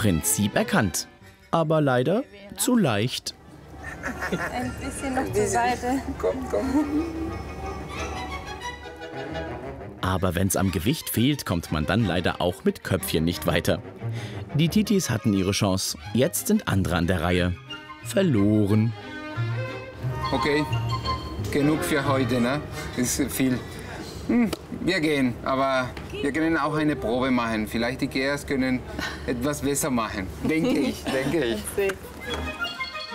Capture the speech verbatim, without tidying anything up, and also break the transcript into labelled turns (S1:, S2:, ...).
S1: Prinzip erkannt. Aber leider zu leicht.
S2: Ein bisschen noch zur Seite.
S3: Komm, komm.
S1: Aber wenn's am Gewicht fehlt, kommt man dann leider auch mit Köpfchen nicht weiter. Die Titis hatten ihre Chance. Jetzt sind andere an der Reihe. Verloren.
S3: Okay, genug für heute, ne? Das ist viel. Hm, wir gehen, aber wir können auch eine Probe machen. Vielleicht die Geas können etwas besser machen. Denke ich, denke ich.